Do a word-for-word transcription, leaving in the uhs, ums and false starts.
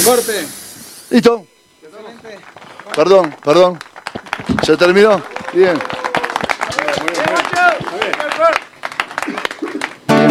Corte. ¿Listo? Excelente. Perdón, perdón. ¿Se terminó? Bien. Bien, bien, bien.